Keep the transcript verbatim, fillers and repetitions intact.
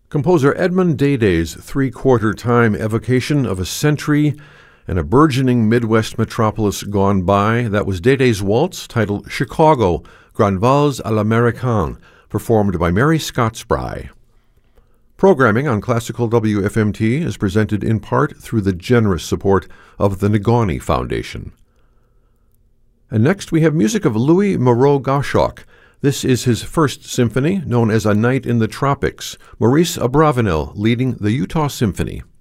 Composer Edmond Deday's three-quarter time evocation of a century and a burgeoning Midwest metropolis gone by, that was Deday's waltz titled Chicago, Grande Valse à l'Américaine, performed by Mary Scott Spry. Programming on Classical W F M T is presented in part through the generous support of the Negaunee Foundation. And next we have music of Louis Moreau Gottschalk. This is his first symphony, known as A Night in the Tropics. Maurice Abravanel leading the Utah Symphony.